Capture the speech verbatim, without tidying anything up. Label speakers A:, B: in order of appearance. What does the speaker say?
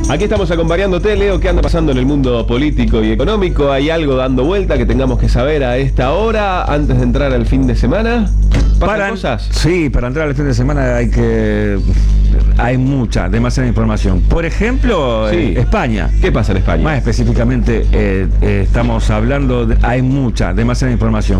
A: Aquí estamos acompañándote, Leo. ¿Qué anda pasando en el mundo político y económico? ¿Hay algo dando vuelta que tengamos que saber a esta hora antes de entrar al fin de semana? ¿Pasan
B: Para,
A: cosas?
B: Sí, para entrar al fin de semana hay que... Hay mucha, demasiada información. Por ejemplo,
A: Sí.
B: eh, España.
A: ¿Qué pasa en España?
B: Más específicamente, eh, eh, estamos hablando... De, hay mucha, demasiada información.